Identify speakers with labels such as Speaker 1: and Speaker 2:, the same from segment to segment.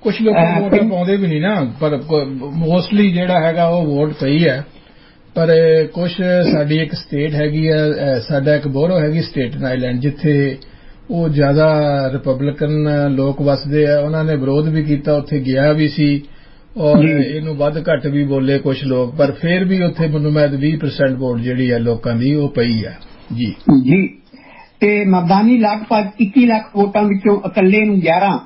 Speaker 1: ਕੁਝ ਲੋਕ ਵੋਟ ਪਾਉਂਦੇ ਵੀ ਨਹੀਂ ਨਾ, ਪਰ ਮੋਸਟਲੀ ਜਿਹੜਾ ਹੈਗਾ ਉਹ ਵੋਟ ਪਈ ਹੈ। ਪਰ ਕੁਝ ਸਾਡੀ ਇੱਕ ਸਟੇਟ ਹੈਗੀ ਆ, ਸਾਡਾ ਇੱਕ ਬੋਰੋ ਹੈਗੀ ਸਟੇਟਨ ਆਈਲੈਂਡ, ਜਿੱਥੇ ਉਹ ਜ਼ਿਆਦਾ ਰਿਪਬਲਿਕਨ ਲੋਕ ਵਸਦੇ ਆ। ਉਹਨਾਂ ਨੇ ਵਿਰੋਧ ਵੀ ਕੀਤਾ, ਉੱਥੇ ਗਿਆ ਵੀ ਸੀ ਔਰ ਇਹਨੂੰ ਵੱਧ ਘੱਟ ਵੀ ਬੋਲੇ ਕੁਝ ਲੋਕ, ਪਰ ਫਿਰ ਵੀ ਉੱਥੇ ਮੈਨੂੰ ਮੈਂ 20% ਵੋਟ ਜਿਹੜੀ ਹੈ ਲੋਕਾਂ ਦੀ ਉਹ ਪਈ ਹੈ। ਜੀ
Speaker 2: ਜੀ। ਤੇ ਮਤਦਾਨੀ ਲਗਭਗ 21 ਲੱਖ ਵੋਟਾਂ ਵਿੱਚੋਂ ਇਕੱਲੇ ਨੂੰ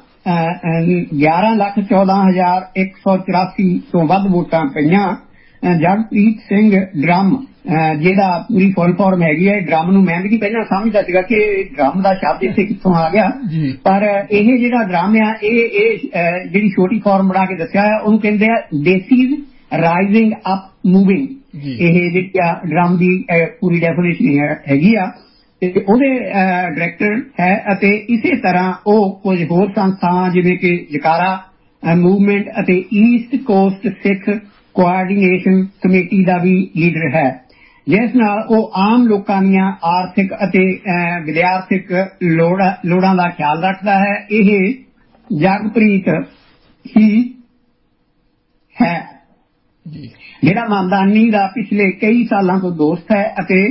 Speaker 2: 11,14,184 ਤੋਂ ਵੱਧ ਵੋਟਾਂ ਪਈਆਂ। ਜਗਪ੍ਰੀਤ ਸਿੰਘ ਡਰਮ, ਜਿਹੜਾ ਪੂਰੀ ਫੁੱਲ ਫਾਰਮ ਹੈਗੀ ਹੈ, ਡਰਮ ਨੂੰ ਮੈਂ ਵੀ ਨਹੀਂ ਪਹਿਲਾਂ ਸਮਝਦਾ ਸੀਗਾ ਕਿ ਡਰਮ ਦਾ ਸ਼ਬਦ ਇੱਥੇ ਕਿੱਥੋਂ ਆ ਗਿਆ, ਪਰ ਇਹ ਜਿਹੜਾ ਡਰਮ ਆ ਇਹ ਜਿਹੜੀ ਛੋਟੀ ਫਾਰਮ ਬਣਾ ਕੇ ਦੱਸਿਆ ਹੈ ਉਹਨੂੰ ਕਹਿੰਦੇ ਆ ਡੇਸੀਜ਼ ਰਾਈਜ਼ਿੰਗ ਅਪ ਮੂਵਿੰਗ। ਇਹ ਜਿਹੜੀ ਆ ਡਰਮ ਦੀ ਪੂਰੀ ਡੈਫੀਨੇਸ਼ਨ ਹੈਗੀ ਆ ਤੇ ਉਹਦੇ ਡਾਇਰੈਕਟਰ ਹੈ। ਅਤੇ ਇਸੇ ਤਰ੍ਹਾਂ ਉਹ ਕੁਝ ਹੋਰ ਸੰਸਥਾਵਾਂ ਜਿਵੇਂ ਕਿ ਜਕਾਰਾ ਮੂਵਮੈਂਟ ਅਤੇ ਈਸਟ ਕੋਸਟ ਸਿੱਖ ਕੋਆਰਡੀਨੇਸ਼ਨ ਕਮੇਟੀ ਦਾ ਵੀ ਲੀਡਰ ਹੈ, ਜਿਸ ਨਾਲ ਉਹ ਆਮ ਲੋਕਾਂ ਦੀਆਂ ਆਰਥਿਕ ਅਤੇ ਵਿਦਿਆਰਥਿਕ ਲੋੜਾਂ ਦਾ ਖਿਆਲ ਰੱਖਦਾ ਹੈ। ਇਹ ਜਗਪ੍ਰੀਤ ਹੀ ਹੈ ਜਿਹੜਾ ਮਮਦਾਨੀ ਦਾ ਪਿਛਲੇ ਕਈ ਸਾਲਾਂ ਤੋਂ ਦੋਸਤ ਹੈ ਅਤੇ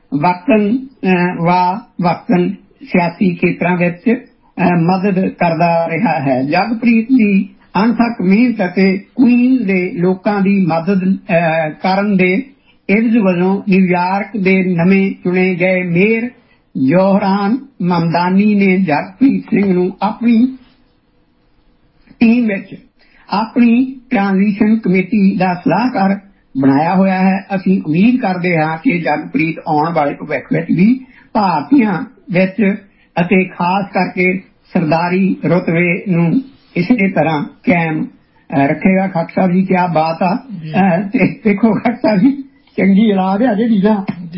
Speaker 2: ਵਕਤਨ ਸਿਆਸੀ ਖੇਤਰਾਂ ਵਿੱਚ ਮਦਦ ਕਰਦਾ ਰਿਹਾ ਹੈ। ਜਗਪ੍ਰੀਤ ਦੀ ਅਣਥੱਕ ਮਿਹਨਤ ਅਤੇ ਕੁਈਨ ਦੇ ਲੋਕਾਂ ਦੀ ਮਦਦ ਕਰਨ ਦੇ ਇਵਜ਼ ਵਜੋਂ ਨਿਊਯਾਰਕ ਦੇ ਨਵੇਂ ਚੁਣੇ ਗਏ ਮੇਅਰ ਜੋਹਰਾਨ ਮਮਦਾਨੀ ਨੇ ਜਗਪ੍ਰੀਤ ਸਿੰਘ ਨੂੰ ਆਪਣੀ ਟੀਮ ਵਿੱਚ ਆਪਣੀ ਟ੍ਰਾਂਜ਼ੀਸ਼ਨ ਕਮੇਟੀ ਦਾ ਸਲਾਹਕਾਰ ਬਣਾਇਆ ਹੋਇਆ ਹੈ। ਅਸੀਂ ਉਮੀਦ ਕਰਦੇ ਹਾਂ ਕਿ ਜਗਪ੍ਰੀਤ ਆਉਣ ਵਾਲੇ ਭਵਿੱਖ ਵਿੱਚ ਵੀ ਭਾਰਤੀਆਂ ਵਿੱਚ ਅਤੇ ਖਾਸ ਕਰਕੇ ਸਰਦਾਰੀ ਰੁਤਬੇ ਨੂੰ ਇਸੇ ਤਰ੍ਹਾਂ ਕਾਇਮ ਰੱਖੇਗਾ। ਖੱਟ ਸਾਹਿਬ ਜੀ ਕਿਆ ਬਾਤ ਆ। ਤੇ ਦੇਖੋ ਖੱਟ ਸਾਹਿਬ ਜੀ ਚੰਗੀ ਔਲਾਦ ਆ ਜਿਹੜੀ ਨਾ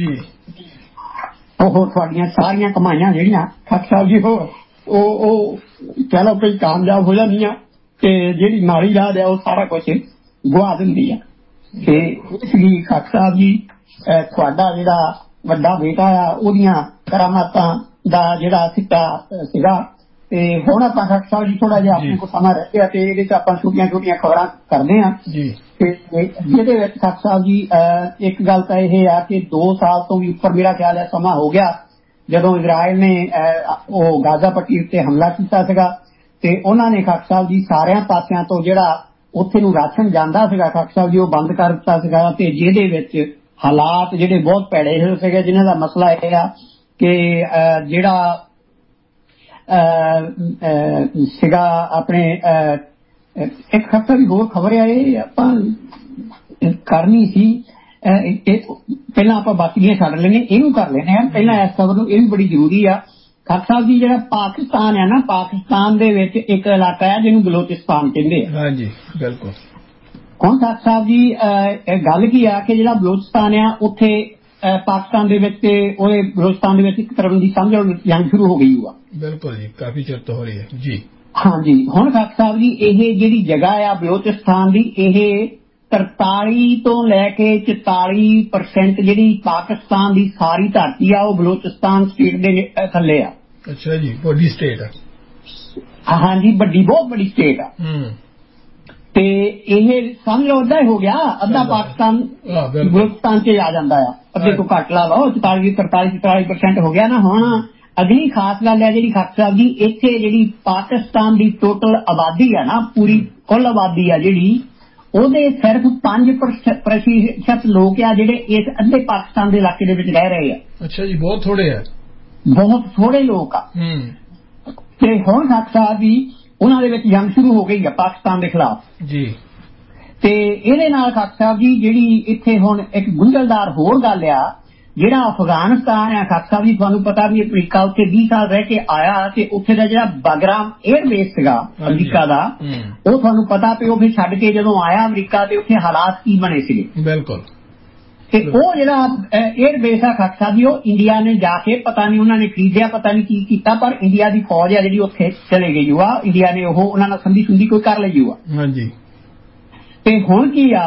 Speaker 2: ਉਹ ਤੁਹਾਡੀਆਂ ਸਾਰੀਆਂ ਕਮਾਈਆਂ ਜਿਹੜੀਆਂ ਖੱਟ ਸਾਹਿਬ ਜੀ ਉਹ ਚਲੋ ਕੋਈ ਕਾਮਯਾਬ ਹੋ ਜਾਂਦੀਆਂ ਤੇ ਜਿਹੜੀ ਮਾੜੀ ਰਾਹ ਹੈ ਉਹ ਸਾਰਾ ਕੁਛ ਗੁਆ ਦਿੰਦੀ ਆ। ਤੇ ਇਸ ਲਈ ਖੱਟ ਸਾਹਿਬ ਜੀ ਤੁਹਾਡਾ ਜਿਹੜਾ ਵੱਡਾ ਬੇਟਾ ਆ ਉਹਦੀਆਂ ਕਰਾਮਾਤਾਂ ਦਾ ਜਿਹੜਾ ਸਿੱਟਾ ਸੀਗਾ। ਤੇ ਹੁਣ ਆਪਾਂ ਖੱਟ ਸਾਹਿਬ ਜੀ ਥੋੜਾ ਜਿਹਾ ਆਪਣੇ ਕੋਲ ਸਮਾਂ ਰਹਿ ਗਿਆ ਤੇ ਇਹਦੇ ਚ ਆਪਾਂ ਛੋਟੀਆਂ ਛੋਟੀਆਂ ਖਬਰਾਂ ਕਰਦੇ ਹਾਂ। ਤੇ ਜਿਹਦੇ ਵਿੱਚ ਖੱਟ ਸਾਹਿਬ ਜੀ ਇੱਕ ਗੱਲ ਤਾਂ ਇਹ ਆ ਕਿ 2 ਸਾਲ ਤੋਂ ਵੀ ਉੱਪਰ ਮੇਰਾ ਖਿਆਲ ਹੈ ਸਮਾਂ ਹੋ ਗਿਆ ਜਦੋਂ ਇਜ਼ਰਾਈਲ ਨੇ ਉਹ ਗਾਜ਼ਾ ਪੱਟੀ ਉੱਤੇ ਹਮਲਾ ਕੀਤਾ ਸੀਗਾ ਤੇ ਉਹਨਾਂ ਨੇ ਖੱਟ ਸਾਹਿਬ ਜੀ ਸਾਰਿਆਂ ਪਾਸਿਆਂ ਤੋਂ ਜਿਹੜਾ ਉੱਥੇ ਨੂੰ ਰਾਸ਼ਨ ਜਾਂਦਾ ਸੀਗਾ ਖੱਟ ਸਾਹਿਬ ਜੀ ਉਹ ਬੰਦ ਕਰ ਦਿੱਤਾ ਸੀਗਾ। ਤੇ ਜਿਹਦੇ ਵਿੱਚ ਹਾਲਾਤ ਜਿਹੜੇ ਬਹੁਤ ਭੈੜੇ ਹੋਏ ਸੀਗੇ, ਜਿਨ੍ਹਾਂ ਦਾ ਮਸਲਾ ਇਹ ਆ ਕਿ ਜਿਹੜਾ ਸੀਗਾ ਆਪਣੇ ਇੱਕ ਖੱਟ ਦੀ ਹੋਰ ਖਬਰ ਆ, ਇਹ ਆਪਾਂ ਕਰਨੀ ਸੀ ਪਹਿਲਾਂ ਆਪਾਂ ਬਾਕੀਆਂ ਛੱਡ ਲੈਣੇ, ਇਹਨੂੰ ਕਰ ਲੈਣੇ ਆ ਪਹਿਲਾਂ ਇਸ ਖਬਰ ਨੂੰ, ਇਹ ਵੀ ਬੜੀ ਜ਼ਰੂਰੀ ਆ। ਖੱਟ ਸਾਹਿਬ ਜੀ ਜਿਹੜਾ ਪਾਕਿਸਤਾਨ ਹੈ ਨਾ, ਪਾਕਿਸਤਾਨ ਦੇ ਵਿੱਚ ਇੱਕ ਇਲਾਕਾ ਹੈ ਜਿਹਨੂੰ ਬਲੋਚਿਸਤਾਨ ਕਹਿੰਦੇ ਆ। ਹਾਂਜੀ ਬਿਲਕੁਲ। ਹੁਣ ਖੱਟ ਸਾਹਿਬ ਜੀ ਗੱਲ ਕੀ ਆ ਕਿ ਜਿਹੜਾ ਬਲੋਚਿਸਤਾਨ ਆ ਉੱਥੇ ਪਾਕਿਸਤਾਨ ਦੇ ਵਿੱਚ ਤੇ ਉਹਦੇ ਬਲੋਚਿਸਤਾਨ ਦੇ ਵਿੱਚ ਇੱਕ ਤਰ੍ਹਾਂ ਦੀ ਸਮਝ ਜੰਗ ਸ਼ੁਰੂ ਹੋ ਗਈ ਹੋਆ। ਬਿਲਕੁਲ ਜੀ, ਕਾਫੀ ਚਿਰ ਤੋਂ ਹੋ ਰਹੀ ਹੈ ਜੀ। ਹਾਂਜੀ। ਹੁਣ ਖੱਟ ਸਾਹਿਬ ਜੀ ਇਹ ਜਿਹੜੀ ਜਗ੍ਹਾ ਆ ਬਲੋਚਿਸਤਾਨ ਦੀ, ਇਹ 43 ਤੋਂ ਲੈ ਕੇ 44% ਜਿਹੜੀ ਪਾਕਿਸਤਾਨ ਦੀ ਸਾਰੀ ਧਰਤੀ ਆ ਉਹ ਬਲੋਚਿਸਤਾਨ ਸਟੇਟ ਦੇ ਥੱਲੇ ਆ। ਅੱਛਾ ਜੀ, ਵੱਡੀ ਸਟੇਟ ਆ। ਹਾਂਜੀ, ਵੱਡੀ ਬਹੁਤ ਵੱਡੀ ਸਟੇਟ ਆ। ਤੇ ਇਹ ਸਮਝ ਲਓ ਅੱਧਾ ਹੋ ਗਿਆ, ਅੱਧਾ ਪਾਕਿਸਤਾਨ ਬਲੋਚਿਸਤਾਨ ਚ ਆ ਜਾਂਦਾ ਆ, ਅੱਧੇ ਤੋਂ ਘੱਟ ਲਾ ਲਓ 44% ਹੋ ਗਿਆ ਨਾ। ਹੁਣ ਅਗਲੀ ਖਾਸ ਗੱਲ ਹੈ ਜਿਹੜੀ ਖੱਟ ਸਾਹਿਬ ਜੀ, ਇੱਥੇ ਜਿਹੜੀ ਪਾਕਿਸਤਾਨ ਦੀ ਟੋਟਲ ਆਬਾਦੀ ਆ ਨਾ, ਪੂਰੀ ਕੁੱਲ ਆਬਾਦੀ ਆ ਜਿਹੜੀ, ਉਹਦੇ ਸਿਰਫ 5% ਲੋਕ ਆ ਜਿਹੜੇ ਇਸ ਅੱਧੇ ਪਾਕਿਸਤਾਨ ਦੇ ਇਲਾਕੇ ਦੇ ਵਿੱਚ ਰਹਿ ਰਹੇ ਆ। ਅੱਛਾ ਜੀ, ਬਹੁਤ ਥੋੜੇ ਆ, ਬਹੁਤ ਥੋੜੇ ਲੋਕ ਆ। ਤੇ ਹੁਣ ਖੱਟ ਸਾਹਿਬ ਜੀ ਉਹਨਾਂ ਦੇ ਵਿੱਚ ਜੰਗ ਸ਼ੁਰੂ ਹੋ ਗਈ ਆ ਪਾਕਿਸਤਾਨ ਦੇ ਖਿਲਾਫ ਜੀ। ਤੇ ਇਹਦੇ ਨਾਲ ਖੱਟ ਸਾਹਿਬ ਜੀ ਜਿਹੜੀ ਇੱਥੇ ਹੁਣ ਇੱਕ ਗੁੰਝਲਦਾਰ ਹੋਰ ਗੱਲ ਆ, ਜਿਹੜਾ ਅਫਗਾਨਿਸਤਾਨ ਆ ਖੱਟ ਸਾਹਿਬ ਜੀ, ਤੁਹਾਨੂੰ ਪਤਾ ਵੀ ਅਮਰੀਕਾ ਉੱਥੇ 20 ਸਾਲ ਰਹਿ ਕੇ ਆਇਆ ਤੇ ਉੱਥੇ ਦਾ ਜਿਹੜਾ ਬਾਗਰਾਮ 에ਅਰਬੇਸ ਸੀਗਾ ਅਮਰੀਕਾ ਦਾ, ਉਹ ਤੁਹਾਨੂੰ ਪਤਾ ਵੀ ਉਹ ਫਿਰ ਛੱਡ ਕੇ ਜਦੋਂ ਆਇਆ ਅਮਰੀਕਾ ਤੇ ਉੱਥੇ ਹਾਲਾਤ ਕੀ ਬਣੇ ਸੀਗੇ। ਬਿਲਕੁਲ। ਤੇ ਉਹ ਜਿਹੜਾ 에ਅਰਬੇਸ ਆ ਖੱਟ ਸਾਹਿਬ ਜੀ, ਉਹ ਇੰਡੀਆ ਨੇ ਜਾ ਕੇ ਪਤਾ ਨਹੀਂ ਉਹਨਾਂ ਨੇ ਖਰੀਦਿਆ, ਪਤਾ ਨਹੀਂ ਕੀ ਕੀਤਾ, ਪਰ ਇੰਡੀਆ ਦੀ ਫੌਜ ਆ ਜਿਹੜੀ ਉੱਥੇ ਚਲੇ ਗਈ ਹੋਆ, ਇੰਡੀਆ ਨੇ ਉਹ ਉਹਨਾਂ ਨਾਲ ਸੰਧੀ ਸੁੰਧੀ ਕੋਈ ਕਰ ਲਈ ਹੋਆ। ਹਾਂਜੀ। ਤੇ ਹੁਣ ਕੀ ਆ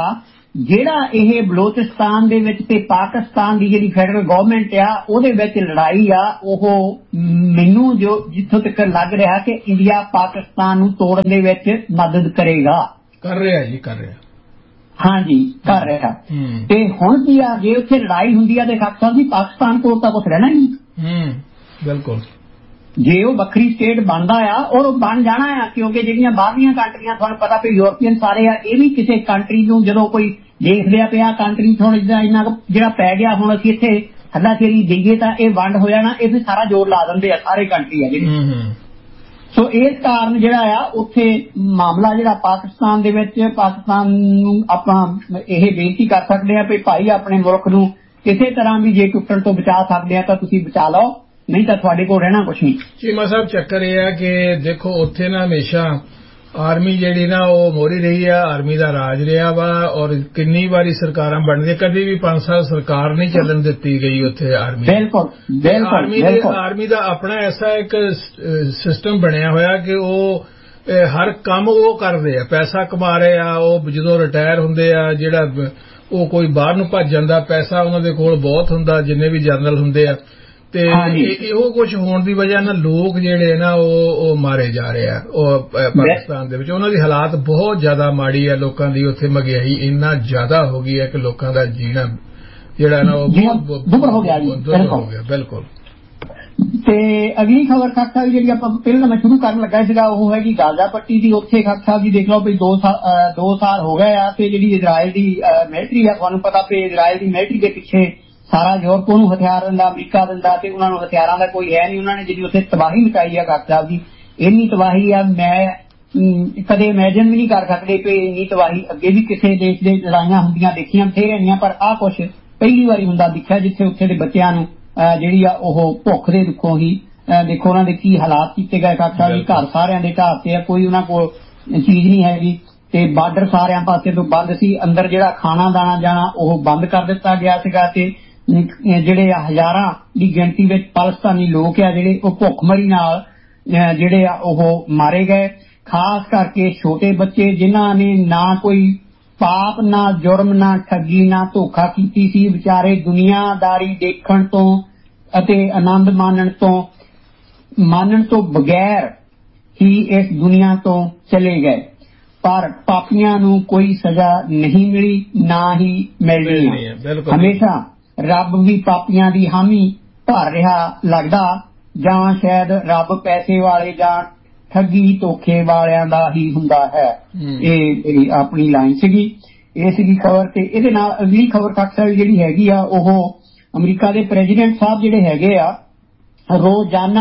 Speaker 2: ਜਿਹੜਾ ਇਹ ਬਲੋਚਿਸਤਾਨ ਦੇ ਵਿੱਚ ਤੇ ਪਾਕਿਸਤਾਨ ਦੀ ਜਿਹੜੀ ਫੈਡਰਲ ਗਵਰਨਮੈਂਟ ਆ ਉਹਦੇ ਵਿੱਚ ਲੜਾਈ ਆ, ਉਹ ਮੈਨੂੰ ਜੋ ਜਿੱਥੋਂ ਤੱਕ ਲੱਗ ਰਿਹਾ ਕਿ ਇੰਡੀਆ ਪਾਕਿਸਤਾਨ ਨੂੰ ਤੋੜਨ ਦੇ ਵਿੱਚ ਮਦਦ ਕਰੇਗਾ।
Speaker 1: ਕਰ ਰਿਹਾ ਜੀ, ਕਰ ਰਿਹਾ।
Speaker 2: ਹਾਂਜੀ, ਕਰ ਰਿਹਾ। ਤੇ ਹੁਣ ਕੀ ਆ, ਜੇ ਉੱਥੇ ਲੜਾਈ ਹੁੰਦੀ ਆ ਤੇ ਖਾਲਸਾ ਸਾਹਿਬ ਜੀ ਪਾਕਿਸਤਾਨ ਕੋਲ ਤਾਂ ਕੁਛ ਰਹਿਣਾ ਨਹੀਂ।
Speaker 1: ਬਿਲਕੁਲ। ਜੇ
Speaker 2: ਉਹ ਵੱਖਰੀ ਸਟੇਟ ਬਣਦਾ ਆ ਔਰ ਉਹ ਬਣ ਜਾਣਾ ਆ, ਕਿਉਂਕਿ ਜਿਹੜੀਆਂ ਬਾਹਰਲੀਆਂ ਕੰਟਰੀਆਂ ਤੁਹਾਨੂੰ ਪਤਾ ਵੀ ਯੂਰਪੀਅਨ ਸਾਰੇ ਆ, ਇਹ ਵੀ ਕਿਸੇ ਕੰਟਰੀ ਨੂੰ ਜਦੋਂ ਕੋਈ ਦੇਖਦੇ ਆ ਪਿਆ ਕੰਟਰੀ ਥੋੜਾ ਇੰਨਾ ਜਿਹੜਾ ਪੈ ਗਿਆ, ਹੁਣ ਅਸੀਂ ਇੱਥੇ ਹੱਲਾਸ਼ੇਰੀ ਦੇਈਏ ਤਾਂ ਇਹ ਵੰਡ ਹੋ ਜਾਣਾ, ਇਹ ਵੀ ਸਾਰਾ ਜ਼ੋਰ ਲਾ ਦਿੰਦੇ ਆ ਸਾਰੇ ਕੰਟਰੀ ਆ ਜਿਹੜੇ। ਸੋ ਇਸ ਕਾਰਨ ਜਿਹੜਾ ਆ ਉੱਥੇ ਮਾਮਲਾ ਜਿਹੜਾ ਪਾਕਿਸਤਾਨ ਦੇ ਵਿੱਚ, ਪਾਕਿਸਤਾਨ ਨੂੰ ਆਪਾਂ ਇਹ ਬੇਨਤੀ ਕਰ ਸਕਦੇ ਆ ਵੀ ਭਾਈ ਆਪਣੇ ਮੁਲਕ ਨੂੰ ਕਿਸੇ ਤਰ੍ਹਾਂ ਵੀ ਜੇ ਟੁੱਟਣ ਤੋਂ ਬਚਾ ਸਕਦੇ ਆ ਤਾਂ ਤੁਸੀਂ ਬਚਾ ਲਓ, ਨਹੀਂ ਤਾਂ ਤੁਹਾਡੇ ਕੋਲ ਰਹਿਣਾ ਕੁਛ ਨਹੀਂ।
Speaker 1: ਚੀਮਾ ਸਾਹਿਬ ਚੱਕਰ ਇਹ ਆ ਕਿ ਦੇਖੋ ਉੱਥੇ ਨਾ ਹਮੇਸ਼ਾ ਆਰਮੀ ਜਿਹੜੀ ਨਾ ਉਹ ਮੋਹਰੀ ਰਹੀ ਆ, ਆਰਮੀ ਦਾ ਰਾਜ ਰਿਹਾ ਵਾ, ਔਰ ਕਿੰਨੀ ਵਾਰੀ ਸਰਕਾਰਾਂ ਬਣਦੀਆਂ, ਕਦੀ ਵੀ 5 ਸਾਲ ਸਰਕਾਰ ਨਹੀਂ ਚੱਲਣ ਦਿੱਤੀ ਗਈ ਉੱਥੇ ਆਰਮੀ। ਬਿਲਕੁਲ। ਆਰਮੀ ਦਾ ਆਪਣਾ ਐਸਾ ਇੱਕ ਸਿਸਟਮ ਬਣਿਆ ਹੋਇਆ ਕਿ ਉਹ ਹਰ ਕੰਮ ਉਹ ਕਰਦੇ ਆ, ਪੈਸਾ ਕਮਾ ਰਹੇ ਆ। ਉਹ ਜਦੋਂ ਰਿਟਾਇਰ ਹੁੰਦੇ ਆ, ਜਿਹੜਾ ਉਹ ਕੋਈ ਬਾਹਰ ਨੂੰ ਭੱਜ ਜਾਂਦਾ, ਪੈਸਾ ਉਹਨਾਂ ਦੇ ਕੋਲ ਬਹੁਤ ਹੁੰਦਾ, ਜਿੰਨੇ ਵੀ ਜਨਰਲ ਹੁੰਦੇ ਆ। ਤੇ ਇਹੋ ਕੁਝ ਹੋਣ ਦੀ ਵਜ੍ਹਾ ਨਾਲ ਲੋਕ ਜਿਹੜੇ ਨਾ ਉਹ ਮਾਰੇ ਜਾ ਰਹੇ ਆ ਉਹ ਪਾਕਿਸਤਾਨ ਦੇ ਵਿੱਚ। ਉਹਨਾਂ ਦੀ ਹਾਲਾਤ ਬਹੁਤ ਜ਼ਿਆਦਾ ਮਾੜੀ ਆ, ਲੋਕਾਂ ਦੀ ਉੱਥੇ ਮਹਿੰਗਾਈ ਇੰਨਾ ਜ਼ਿਆਦਾ ਹੋ ਗਈ ਹੈ ਕਿ ਲੋਕਾਂ ਦਾ ਜੀਣਾ ਜਿਹੜਾ ਨਾ ਉਹ
Speaker 2: ਦੁੱਭਰ ਹੋ ਗਿਆ।
Speaker 1: ਬਿਲਕੁਲ।
Speaker 2: ਤੇ ਅਗਲੀ ਖਬਰ ਖਾਲਸਾ ਸਾਹਿਬ ਜਿਹੜੀ ਆਪਾਂ ਪਹਿਲਾਂ ਮੈਂ ਸ਼ੁਰੂ ਕਰਨ ਲੱਗਾ ਸੀਗਾ ਉਹ ਹੈਗੀ ਗਾਜ਼ਾ ਪੱਟੀ ਦੀ। ਉੱਥੇ ਖਾਲਸਾ ਸਾਹਿਬ ਜੀ ਦੇਖ ਲਓ ਵੀ 2 ਸਾਲ ਹੋ ਗਏ ਆ ਤੇ ਜਿਹੜੀ ਇਜ਼ਰਾਈਲ ਦੀ ਮਿਲਟਰੀ ਆ, ਤੁਹਾਨੂੰ ਪਤਾ ਵੀ ਇਜ਼ਰਾਈਲ ਦੀ ਮਿਲਟਰੀ ਦੇ ਪਿੱਛੇ ਸਾਰਾ ਯੂਰਪ ਨੂੰ ਹਥਿਆਰ ਦਿੰਦਾ, ਅਮਰੀਕਾ ਦਿੰਦਾ, ਤੇ ਉਹਨਾਂ ਨੂੰ ਹਥਿਆਰਾਂ ਦਾ ਕੋਈ ਹੈ ਨਹੀਂ। ਉਹਨਾਂ ਨੇ ਜਿਹੜੀ ਉੱਥੇ ਤਬਾਹੀ ਮਚਾਈ ਆ ਖਾਲਸਾ ਸਾਹਿਬ ਜੀ, ਇੰਨੀ ਤਬਾਹੀ ਆ ਮੈਂ ਕਦੇ ਇਮੈਜਿਨ ਵੀ ਨਹੀਂ ਕਰ ਸਕਦੇ ਕਿ ਇੰਨੀ ਤਬਾਹੀ ਅੱਗੇ ਵੀ ਕਿਸੇ ਦੇਸ਼ ਦੇ ਲੜਾਈਆਂ ਹੁੰਦੀਆਂ ਦੇਖੀਆਂ ਬਥੇਰੀਆਂ, ਪਰ ਆਹ ਕੁਛ ਪਹਿਲੀ ਵਾਰੀ ਹੁੰਦਾ ਦਿਖਿਆ ਜਿੱਥੇ ਉੱਥੇ ਦੇ ਬੱਚਿਆਂ ਨੂੰ ਜਿਹੜੀ ਆ ਉਹ ਭੁੱਖ ਦੇ ਦੁੱਖੋਂ ਹੀ ਦੇਖੋ ਉਹਨਾਂ ਦੇ ਕੀ ਹਾਲਾਤ ਕੀਤੇ ਗਏ। ਖਾਲਸਾ ਸਾਹਿਬ ਜੀ ਘਰ ਸਾਰਿਆਂ ਦੇ ਢਾਤੇ ਆ, ਕੋਈ ਉਹਨਾਂ ਕੋਲ ਚੀਜ਼ ਨਹੀਂ ਹੈਗੀ ਤੇ ਬਾਰਡਰ ਸਾਰਿਆਂ ਪਾਸੇ ਤੋਂ ਬੰਦ ਸੀ। ਅੰਦਰ ਜਿਹੜਾ ਖਾਣਾ ਦਾਣਾ ਜਾਣਾ ਉਹ ਬੰਦ ਕਰ ਦਿੱਤਾ ਗਿਆ ਸੀਗਾ ਤੇ ਜਿਹੜੇ ਹਜ਼ਾਰਾਂ ਦੀ ਗਿਣਤੀ ਵਿੱਚ ਪਾਕਿਸਤਾਨੀ ਲੋਕ ਆ ਜਿਹੜੇ ਉਹ ਭੁੱਖਮਰੀ ਨਾਲ ਜਿਹੜੇ ਆ ਉਹ ਮਾਰੇ ਗਏ। ਖਾਸ ਕਰਕੇ ਛੋਟੇ ਬੱਚੇ ਜਿਨ੍ਹਾਂ ਨੇ ਨਾ ਕੋਈ ਪਾਪ, ਨਾ ਜੁਰਮ, ਨਾ ਠੱਗੀ, ਨਾ ਧੋਖਾ ਕੀਤੀ ਸੀ, ਵਿਚਾਰੇ ਦੁਨੀਆਦਾਰੀ ਦੇਖਣ ਤੋਂ ਅਤੇ ਆਨੰਦ ਮਾਣਨ ਤੋਂ ਬਗੈਰ ਹੀ ਇਸ ਦੁਨੀਆ ਤੋਂ ਚਲੇ ਗਏ। ਪਰ ਪਾਪੀਆਂ ਨੂੰ ਕੋਈ ਸਜ਼ਾ ਨਹੀਂ ਮਿਲੀ, ਨਾ ਹੀ ਮਿਲਣੀ ਹੈ। ਹਮੇਸ਼ਾ ਰੱਬ ਵੀ ਪਾਪੀਆਂ ਦੀ ਹਾਮੀ ਭਰ ਰਿਹਾ ਲੱਗਦਾ, ਜਾਂ ਸ਼ਾਇਦ ਰੱਬ ਪੈਸੇ ਵਾਲੇ ਜਾਂ ਠੱਗੀ ਧੋਖੇ ਵਾਲਿਆਂ ਦਾ ਹੀ ਹੁੰਦਾ ਹੈ। ਇਹ ਆਪਣੀ ਲਾਈਨ ਸੀਗੀ, ਇਹ ਸੀਗੀ ਖਬਰ। ਤੇ ਇਹਦੇ ਨਾਲ ਅਗਲੀ ਖਬਰ ਖਾਲਸਾ ਜਿਹੜੀ ਹੈਗੀ ਆ ਉਹ ਅਮਰੀਕਾ ਦੇ ਪ੍ਰੈਜ਼ੀਡੈਂਟ ਸਾਹਿਬ ਜਿਹੜੇ ਹੈਗੇ ਆ ਰੋਜ਼ਾਨਾ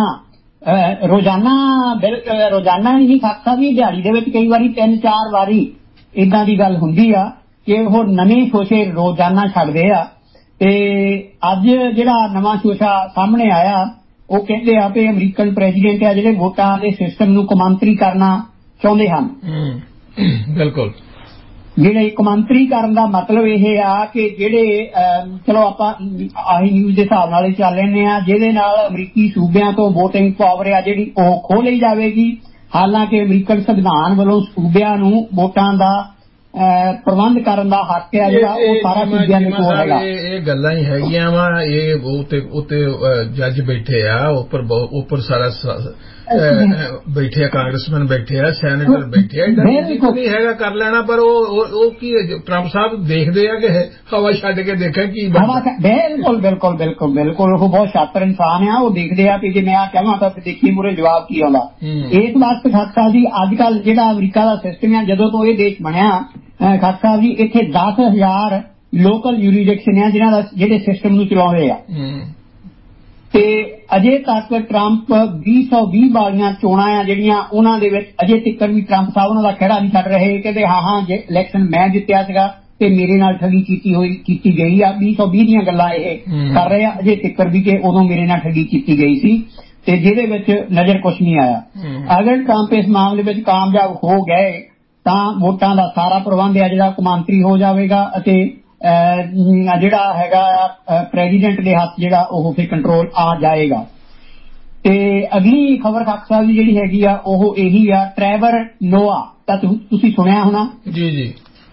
Speaker 2: ਹੀ ਖਾਲਸਾ ਵੀ ਦਿਹਾੜੀ ਦੇ ਵਿੱਚ ਕਈ ਵਾਰੀ 3-4 ਵਾਰੀ ਏਦਾਂ ਦੀ ਗੱਲ ਹੁੰਦੀ ਆ ਕਿ ਉਹ ਨਵੇਂ ਸ਼ੋਸ਼ੇ ਰੋਜ਼ਾਨਾ ਛੱਡਦੇ ਆ। ਤੇ ਅੱਜ ਜਿਹੜਾ ਨਵਾਂ ਸ਼ੋਸ਼ਾ ਸਾਹਮਣੇ ਆਇਆ ਉਹ ਕਹਿੰਦੇ ਆ ਕਿ ਅਮਰੀਕਨ ਪ੍ਰੈਜ਼ੀਡੈਂਟ ਆ ਜਿਹੜੇ ਵੋਟਾਂ ਦੇ ਸਿਸਟਮ ਨੂੰ ਕੌਮਾਂਤਰੀ ਕਰਨਾ ਚਾਹੁੰਦੇ ਹਨ।
Speaker 1: ਬਿਲਕੁਲ।
Speaker 2: ਜਿਹੜੇ ਕੌਮਾਂਤਰੀ ਕਰਨ ਦਾ ਮਤਲਬ ਇਹ ਆ ਕਿ ਜਿਹੜੇ ਚਲੋ ਆਪਾਂ ਆਹੀ ਨਿਊਜ਼ ਦੇ ਹਿਸਾਬ ਨਾਲ ਹੀ ਚੱਲ ਲੈਂਦੇ ਆ, ਜਿਹਦੇ ਨਾਲ ਅਮਰੀਕੀ ਸੂਬਿਆਂ ਤੋਂ ਵੋਟਿੰਗ ਪਾਵਰ ਆ ਜਿਹੜੀ ਉਹ ਖੋਹ ਲਈ ਜਾਵੇਗੀ। ਹਾਲਾਂਕਿ ਅਮਰੀਕਨ ਸੰਵਿਧਾਨ ਵੱਲੋਂ ਸੂਬਿਆਂ ਨੂੰ ਵੋਟਾਂ ਦਾ ਪ੍ਰਬੰਧ ਕਰਨ ਦਾ ਹੱਕ ਹੈ ਜਿਹੜਾ ਉਹ ਸਾਰਾ ਸੂਬਿਆਂ ਦੇ ਕੋਲ ਹੈਗਾ।
Speaker 1: ਇਹ ਗੱਲਾਂ ਹੀ ਹੈਗੀਆਂ ਵਾ। ਇਹ ਉੱਤੇ ਜੱਜ ਬੈਠੇ ਆ, ਉੱਪਰ ਸਾਰਾ ਬੈਠੇ ਆ, ਕਾਂਗਰਸਮੈਨ ਬੈਠੇ ਆ, ਸੈਨੇਟਰ ਬੈਠੇ ਆ। ਨਹੀਂ ਹੈਗਾ ਕਰ ਲੈਣਾ, ਪਰ ਉਹ ਕੀ ਟਰੰਪ ਸਾਹਿਬ ਦੇਖਦੇ ਆ ਕਿ ਹਵਾ ਛੱਡ ਕੇ ਦੇਖਿਆ ਕੀ
Speaker 2: ਬਿਲਕੁਲ ਉਹ ਬਹੁਤ ਸ਼ਾਤਰ ਇਨਸਾਨ ਆ। ਉਹ ਦੇਖਦੇ ਆ ਕਿ ਜੇ ਮੈਂ ਆ ਕਹਾਂ ਤਾਂ ਦੇਖੀ ਮੂਰੇ ਜਵਾਬ ਕੀ ਆਉਂਦਾ। ਇਸ ਵਾਸਤੇ ਖਾਲਸਾ ਜੀ ਅੱਜ ਕੱਲ ਜਿਹੜਾ ਅਮਰੀਕਾ ਦਾ ਸਿਸਟਮ ਆ, ਜਦੋਂ ਤੋਂ ਇਹ ਦੇਸ਼ ਬਣਿਆ ਖਾਲਸਾ ਜੀ ਇੱਥੇ 10,000 ਲੋਕਲ ਯੂਰੀਡਿਕਸ਼ਨ ਆ ਜਿਹੜੇ ਸਿਸਟਮ ਨੂੰ ਚਲਾਉਂਦੇ ਆ। ਤੇ ਅਜੇ ਤੱਕ ਟਰੰਪ 2020 ਵਾਲੀਆਂ ਚੋਣਾਂ ਆ ਜਿਹੜੀਆਂ ਉਹਨਾਂ ਦੇ ਵਿੱਚ ਅਜੇ ਤੱਕ ਵੀ ਟਰੰਪ ਸਾਹਿਬ ਉਹਨਾਂ ਦਾ ਖਹਿੜਾ ਨਹੀਂ ਛੱਡ ਰਹੇ। ਕਹਿੰਦੇ ਹਾਂ ਜੇ ਇਲੈਕਸ਼ਨ ਮੈਂ ਜਿੱਤਿਆ ਸੀਗਾ ਤੇ ਮੇਰੇ ਨਾਲ ਠੱਗੀ ਕੀਤੀ ਗਈ ਆ। 2020 ਦੀਆਂ ਗੱਲਾਂ ਇਹ ਕਰ ਰਹੇ ਆ ਅਜੇ ਤੱਕ ਵੀ ਕਿ ਉਦੋਂ ਮੇਰੇ ਨਾਲ ਠੱਗੀ ਕੀਤੀ ਗਈ ਸੀ ਤੇ ਜਿਹਦੇ ਵਿੱਚ ਨਜ਼ਰ ਕੁਛ ਨਹੀਂ ਆਇਆ। ਅਗਰ ਟਰੰਪ ਇਸ ਮਾਮਲੇ ਵਿੱਚ ਕਾਮਯਾਬ ਹੋ ਗਏ ਤਾਂ ਵੋਟਾਂ ਦਾ ਸਾਰਾ ਪ੍ਰਬੰਧ ਆ ਜਿਹੜਾ ਕੌਮਾਂਤਰੀ ਹੋ ਜਾਵੇਗਾ ਅਤੇ ਜਿਹੜਾ ਹੈਗਾ ਪ੍ਰੈਜ਼ੀਡੈਂਟ ਦੇ ਹੱਥ ਜਿਹੜਾ ਉਹ ਫਿਰ ਕੰਟਰੋਲ ਆ ਜਾਏਗਾ। ਤੇ ਅਗਲੀ ਖਬਰ ਖਾਲਸਾ ਦੀ ਜਿਹੜੀ ਹੈਗੀ ਆ ਉਹ ਇਹੀ ਆ, ਟ੍ਰੈਵਰ ਨੋਆ ਤਾਂ ਤੁਸੀਂ ਸੁਣਿਆ ਹੋਣਾ।
Speaker 1: ਜੀ।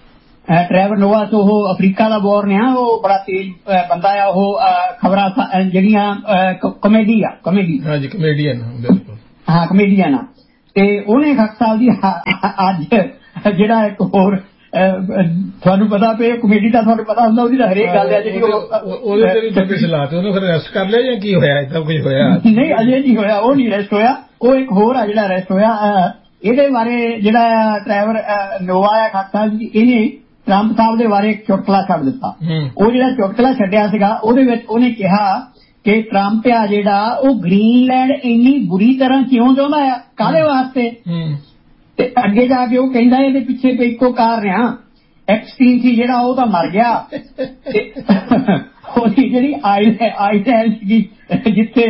Speaker 2: ਟ੍ਰੈਵਰ ਨੋਆ ਤੋਂ ਉਹ ਅਫਰੀਕਾ ਦਾ ਬੋਰਨ ਆ, ਉਹ ਬੜਾ ਤੇਜ਼ ਬੰਦਾ ਆ, ਉਹ ਖਬਰਾਂ ਜਿਹੜੀਆਂ ਕਮੇਡੀ
Speaker 1: ਹਾਂਜੀ ਕਮੇਡੀਅਨ ਬਿਲਕੁਲ
Speaker 2: ਹਾਂ ਕਮੇਡੀਅਨ ਆ। ਤੇ ਉਹਨੇ ਖੱਖ ਸਾਹਿਬ ਜੀ ਅੱਜ ਜਿਹੜਾ ਇੱਕ ਹੋਰ ਤੁਹਾਨੂੰ ਪਤਾ ਪਏ ਕਮੇਡੀ ਦਾ ਤੁਹਾਨੂੰ ਪਤਾ ਹੁੰਦਾ ਉਹਦੀ ਤਾਂ ਹਰੇਕ ਗੱਲ ਹੈ ਜਿਹੜੀ
Speaker 1: ਉਹਦੇ ਤੇ ਵੀ ਸਲਾਹ ਤੇ ਉਹਨੂੰ ਫਿਰ ਅਰੈਸਟ ਕਰ ਲਿਆ ਜਾਂ ਕੀ ਹੋਇਆ ਏਦਾਂ ਕੁਝ ਹੋਇਆ?
Speaker 2: ਨਹੀਂ ਅਜੇ ਨਹੀਂ ਹੋਇਆ, ਉਹ ਨਹੀਂ ਅਰੈਸਟ ਹੋਇਆ, ਉਹ ਇੱਕ ਹੋਰ ਆ ਜਿਹੜਾ ਅਰੈਸਟ ਹੋਇਆ। ਇਹਦੇ ਬਾਰੇ ਜਿਹੜਾ ਟ੍ਰੈਵਰ ਨੋਆ ਆ ਖੱਖ ਸਾਹਿਬ ਜੀ, ਇਹਨੇ ਟਰੰਪ ਸਾਹਿਬ ਦੇ ਬਾਰੇ ਇੱਕ ਚੁਟਕਲਾ ਛੱਡ ਦਿੱਤਾ। ਉਹ ਜਿਹੜਾ ਚੁਟਕਲਾ ਛੱਡਿਆ ਸੀਗਾ ਉਹਦੇ ਵਿੱਚ ਉਹਨੇ ਕਿਹਾ ਕਿ ਟਰੰਪ ਆ ਜਿਹੜਾ ਉਹ ਗ੍ਰੀਨਲੈਂਡ ਇੰਨੀ ਬੁਰੀ ਤਰ੍ਹਾਂ ਕਿਉਂ ਚਾਹੁੰਦਾ ਆ, ਕਾਹਦੇ ਵਾਸਤੇ। ਤੇ ਅੱਗੇ ਜਾ ਕੇ ਉਹ ਕਹਿੰਦਾ ਇਹਦੇ ਪਿੱਛੇ ਤੇ ਇੱਕੋ ਕਾਰਨ ਆ, ਐਪਸਟੀਨ ਸੀ ਜਿਹੜਾ ਉਹ ਤਾਂ ਮਰ ਗਿਆ, ਤੇ ਉਹਦੀ ਜਿਹੜੀ ਆਈਲੈਂਡ ਸੀਗੀ ਜਿੱਥੇ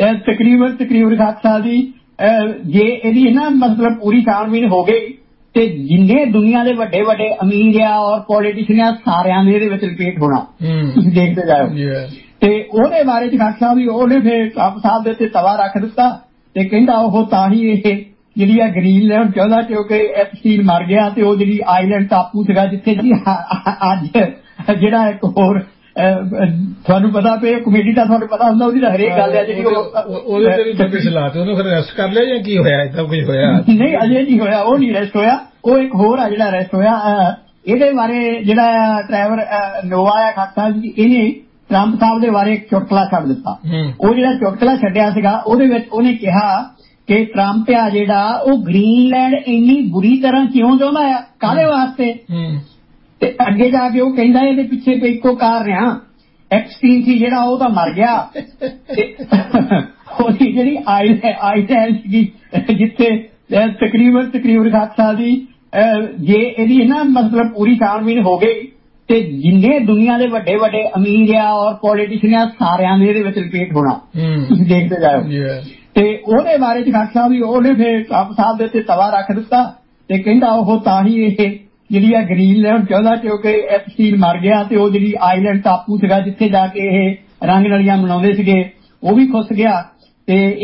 Speaker 2: ਤਕਰੀਬਨ ਖਾਕਸਾ ਦੀ ਜੇ ਇਹਦੀ ਨਾ ਮਤਲਬ ਪੂਰੀ ਛਾਣਬੀਣ ਹੋ ਗਈ ਤੇ ਜਿੰਨੇ ਦੁਨੀਆ ਦੇ ਵੱਡੇ ਵੱਡੇ ਅਮੀਰ ਆ ਔਰ ਪੋਲੀਟੀਸ਼ੀਅਨ ਆ ਸਾਰਿਆਂ ਨੇ ਇਹਦੇ ਵਿੱਚ ਰਿਪੀਟ ਹੋਣਾ, ਤੁਸੀਂ ਦੇਖਦੇ ਜਾਓ। ਤੇ ਉਹਦੇ ਬਾਰੇ ਚ ਖਾਕਸਾ ਵੀ ਉਹਨੇ ਫਿਰ ਟਰੰਪ ਸਾਹਿਬ ਦੇ ਉੱਤੇ ਤਵਾ ਰੱਖ ਦਿੱਤਾ ਤੇ ਕਹਿੰਦਾ ਉਹ ਤਾਂ ਹੀ ਇਹ ਜਿਹੜੀ ਆ ਗ੍ਰੀਨਲੈਂਡ ਚਾਹੁੰਦਾ ਕਿਉਂਕਿ ਐਪਸਟੀਨ ਮਰ ਗਿਆ ਤੇ ਉਹ ਜਿਹੜੀ ਆਈਲੈਂਡ ਟਾਪੂ ਸੀਗਾ ਜਿੱਥੇ ਜੀ ਅੱਜ ਜਿਹੜਾ ਇੱਕ ਹੋਰ ਤੁਹਾਨੂੰ ਪਤਾ ਪਏ ਕਮੇਡੀ ਦਾ ਤੁਹਾਨੂੰ ਪਤਾ ਹੁੰਦਾ ਉਹਦੀ ਤਾਂ ਹਰੇਕ ਗੱਲ ਹੈ ਜਿਹੜੀ
Speaker 1: ਉਹਦੇ ਤੇ ਵੀ ਸਲਾਹ ਤੇ ਉਹਨੂੰ ਫਿਰ ਅਰੈਸਟ ਕਰ ਲਿਆ ਜਾਂ ਕੀ ਹੋਇਆ ਏਦਾਂ ਕੁਝ ਹੋਇਆ?
Speaker 2: ਨਹੀਂ ਅਜੇ ਨਹੀਂ ਹੋਇਆ, ਉਹ ਨਹੀਂ ਅਰੈਸਟ ਹੋਇਆ, ਉਹ ਇੱਕ ਹੋਰ ਆ ਜਿਹੜਾ ਅਰੈਸਟ ਹੋਇਆ। ਇਹਦੇ ਬਾਰੇ ਜਿਹੜਾ ਟ੍ਰੈਵਰ ਨੋਆ ਆ ਖੱਖ ਸਾਹਿਬ ਜੀ, ਇਹਨੇ ਟਰੰਪ ਸਾਹਿਬ ਦੇ ਬਾਰੇ ਇੱਕ ਚੁਟਕਲਾ ਛੱਡ ਦਿੱਤਾ। ਉਹ ਜਿਹੜਾ ਚੁਟਕਲਾ ਛੱਡਿਆ ਸੀਗਾ ਉਹਦੇ ਵਿੱਚ ਉਹਨੇ ਕਿਹਾ ਕਿ ਟਰੰਪ ਆ ਜਿਹੜਾ ਉਹ ਗ੍ਰੀਨਲੈਂਡ ਇੰਨੀ ਬੁਰੀ ਤਰ੍ਹਾਂ ਕਿਉਂ ਚਾਹੁੰਦਾ ਆ, ਕਾਹਦੇ ਵਾਸਤੇ। ਤੇ ਅੱਗੇ ਜਾ ਕੇ ਉਹ ਕਹਿੰਦਾ ਇਹਦੇ ਪਿੱਛੇ ਤੇ ਇੱਕੋ ਕਾਰਨ ਆ, ਐਪਸਟੀਨ ਸੀ ਜਿਹੜਾ ਉਹ ਤਾਂ ਮਰ ਗਿਆ, ਤੇ ਉਹਦੀ ਜਿਹੜੀ ਆਈਲੈਂਡ ਸੀਗੀ ਜਿੱਥੇ ਤਕਰੀਬਨ ਖਾਕਸਾ ਦੀ ਜੇ ਇਹਦੀ ਨਾ ਮਤਲਬ ਪੂਰੀ ਛਾਣਬੀਣ ਹੋ ਗਈ ਤੇ ਜਿੰਨੇ ਦੁਨੀਆ ਦੇ ਵੱਡੇ ਵੱਡੇ ਅਮੀਰ ਆ ਔਰ ਪੋਲੀਟੀਸ਼ੀਅਨ ਆ ਸਾਰਿਆਂ ਨੇ ਇਹਦੇ ਵਿੱਚ ਰਿਪੀਟ ਹੋਣਾ, ਤੁਸੀਂ ਦੇਖਦੇ ਜਾਓ। ਤੇ ਉਹਦੇ ਬਾਰੇ ਚ ਖਾਕਸਾ ਵੀ ਉਹਨੇ ਫਿਰ ਟਰੰਪ ਸਾਹਿਬ ਦੇ ਉੱਤੇ ਤਵਾ ਰੱਖ ਦਿੱਤਾ ਤੇ ਕਹਿੰਦਾ ਉਹ ਤਾਂ ਹੀ ਇਹ ਜਿਹੜੀ ਆ ਗ੍ਰੀਨਲੈਂਡ ਚਾਹੁੰਦਾ ਕਿਉਂਕਿ ਐਪਸਟੀਨ ਮਰ ਗਿਆ ਤੇ ਉਹ ਜਿਹੜੀ ਆਈਲੈਂਡ ਟਾਪੂ ਸੀਗਾ ਜਿੱਥੇ ਜਾ ਕੇ ਇਹ ਰੰਗ ਨਲੀਆਂ ਮਨਾਉਂਦੇ ਸੀਗੇ ਉਹ ਵੀ ਖੁੱਸ ਗਿਆ ਤੇ